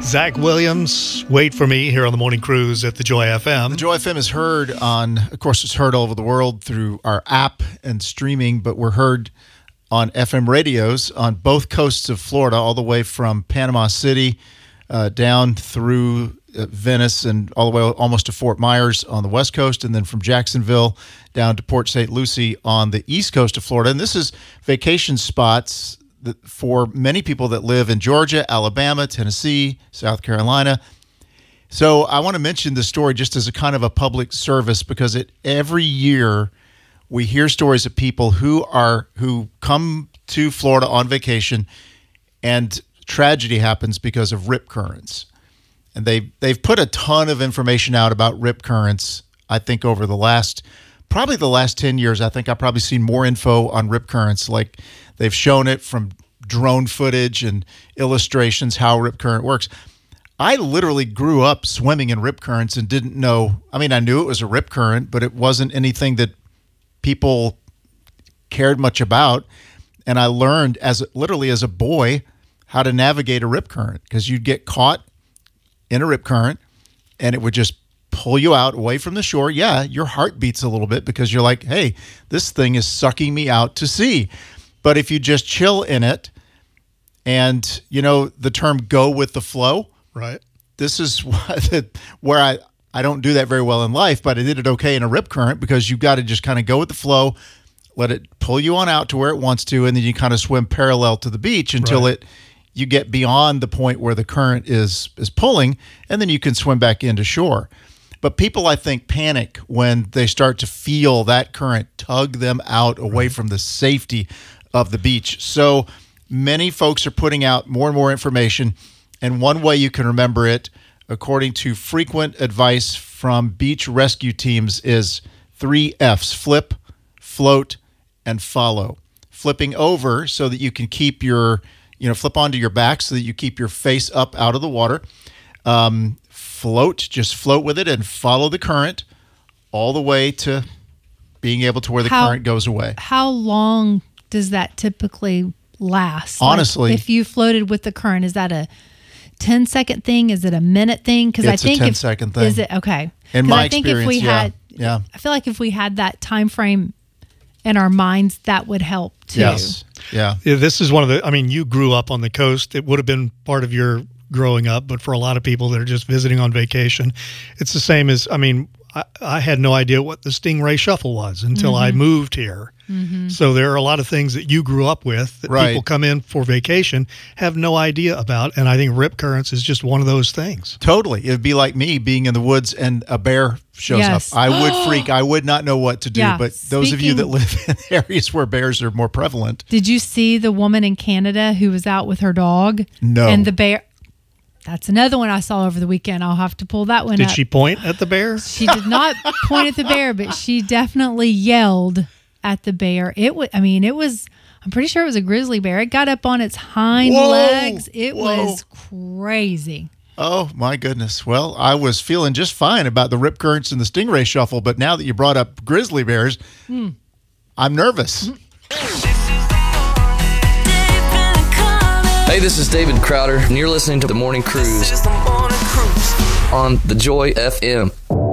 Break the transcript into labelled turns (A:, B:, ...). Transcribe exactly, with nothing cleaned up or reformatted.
A: Zach Williams, Wait for Me, here on the Morning Cruise at the Joy F M.
B: The Joy F M is heard on, of course, it's heard all over the world through our app and streaming, but we're heard on F M radios on both coasts of Florida, all the way from Panama City uh, down through uh, Venice and all the way almost to Fort Myers on the west coast, and then from Jacksonville down to Port Saint Lucie on the east coast of Florida. And this is vacation spots for many people that live in Georgia, Alabama, Tennessee, South Carolina. So I want to mention this story just as a kind of a public service, because it every year we hear stories of people who are who come to Florida on vacation and tragedy happens because of rip currents. And they they've put a ton of information out about rip currents, I think, over the last probably the last ten years. I think I've probably seen more info on rip currents. Like, they've shown it from drone footage and illustrations how rip current works. I literally grew up swimming in rip currents and didn't know. I mean, I knew it was a rip current, but it wasn't anything that people cared much about. And I learned as literally as a boy how to navigate a rip current, because you'd get caught in a rip current and it would just pull you out away from the shore. Yeah, your heart beats a little bit because you're like, hey, this thing is sucking me out to sea. But if you just chill in it, and, you know, the term go with the flow,
A: right?
B: This is where I, I don't do that very well in life, but I did it okay in a rip current, because you've got to just kind of go with the flow, let it pull you on out to where it wants to, and then you kind of swim parallel to the beach until
A: right.
B: it you get beyond the point where the current is is pulling, and then you can swim back into shore. But people, I think, panic when they start to feel that current tug them out away
A: right.
B: from the safety of the beach. So many folks are putting out more and more information, and one way you can remember it, according to frequent advice from beach rescue teams, is three F's: flip, float, and follow. Flipping over so that you can keep your, you know, flip onto your back so that you keep your face up out of the water. Um, float, just float with it and follow the current all the way to being able to where the
C: how,
B: current goes away.
C: How long does that typically last?
B: Honestly,
C: like if you floated with the current, is that a ten second thing? Is it a minute thing? Because I think
B: it's a ten
C: if,
B: second thing.
C: Is it okay?
B: In my
C: I think
B: experience,
C: if we
B: yeah,
C: had,
B: yeah.
C: I feel like if we had that time frame in our minds, that would help too.
B: Yes, yeah.
A: yeah. This is one of the. I mean, you grew up on the coast. It would have been part of your growing up, but for a lot of people that are just visiting on vacation, it's the same as. I mean, I, I had no idea what the Stingray Shuffle was until
C: mm-hmm.
A: I moved here. Mm-hmm. So there are a lot of things that you grew up with that
B: right.
A: people come in for vacation have no idea about, and I think rip currents is just one of those things.
B: Totally. It'd be like me being in the woods and a bear shows
C: yes.
B: up. I would freak. I would not know what to do,
C: yeah.
B: but those
C: Speaking,
B: of you that live in areas where bears are more prevalent.
C: Did you see the woman in Canada who was out with her dog?
B: No.
C: And the bear... That's another one I saw over the weekend. I'll have to pull that one
A: Did
C: up.
A: she point at the bear?
C: She did not point at the bear, but she definitely yelled at the bear. It was, I mean, it was, I'm pretty sure it was a grizzly bear. It got up on its hind
B: Whoa,
C: legs. It
B: whoa.
C: was crazy.
B: Oh, my goodness. Well, I was feeling just fine about the rip currents and the Stingray Shuffle, but now that you brought up grizzly bears, mm. I'm nervous.
C: Mm.
D: Hey, this is David Crowder, and you're listening to The Morning Cruise on the Joy F M.